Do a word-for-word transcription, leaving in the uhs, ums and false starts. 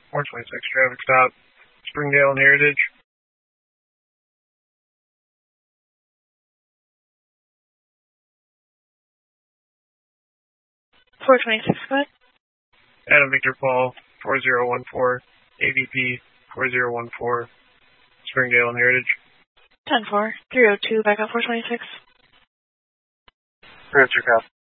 four twenty-six traffic stop, Springdale and Heritage. four twenty-six, go ahead. Adam Victor Paul, four zero one four, A V P, four zero one four, Springdale and Heritage. ten four, three oh two, back up four twenty-six. Answer, cop.